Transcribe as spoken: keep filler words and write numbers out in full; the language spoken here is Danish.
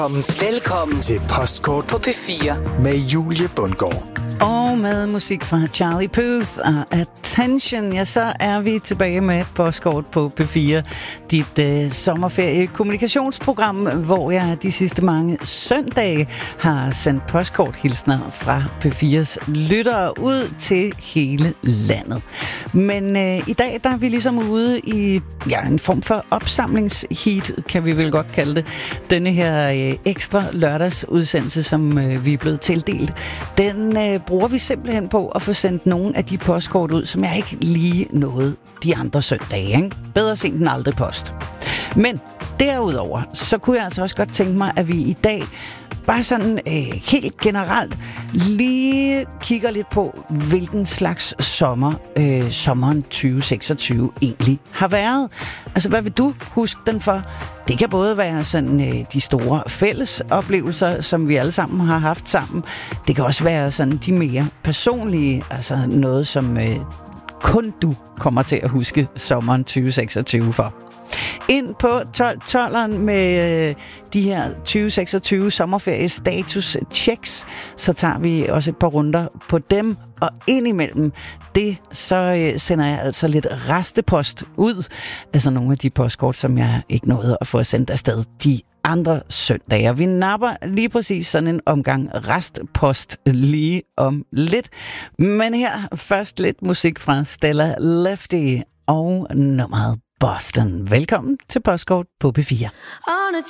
Velkommen til Postkort på P fire med Julie Bundgaard. Og med musik fra Charlie Puth og Attention, ja, så er vi tilbage med Postkort på P fire. Dit øh, sommerferie-kommunikationsprogram, hvor jeg de sidste mange søndage har sendt postkorthilsner fra P fires lyttere ud til hele landet. Men øh, i dag der er vi ligesom ude i ja, en form for opsamlingsheat, kan vi vel godt kalde det. Denne her øh, ekstra lørdagsudsendelse, som øh, vi er blevet tildelt, den øh, bruger vi simpelthen på at få sendt nogle af de postkort ud, som jeg ikke lige nåede de andre søndage. Ikke? Bedre sent end aldrig post. Men derudover, så kunne jeg altså også godt tænke mig, at vi i dag bare sådan øh, helt generelt lige kigger lidt på, hvilken slags sommer øh, sommeren tyve seksogtyve egentlig har været. Altså, hvad vil du huske den for? Det kan både være sådan øh, de store fælles oplevelser, som vi alle sammen har haft sammen. Det kan også være sådan de mere personlige, altså noget, som øh, kun du kommer til at huske sommeren tyve seksogtyve for. Ind på tolv tolveren med øh, de her tyve seksogtyve sommerferiestatus checks, så tager vi også et par runder på dem, og indimellem det, så øh, sender jeg altså lidt restepost ud, altså nogle af de postkort, som jeg ikke nåede at få sendt afsted de andre søndage. Vi napper lige præcis sådan en omgang restpost lige om lidt. Men her først lidt musik fra Stella Lefty og nummeret Boston. Velkommen til Postkort på P fire. On a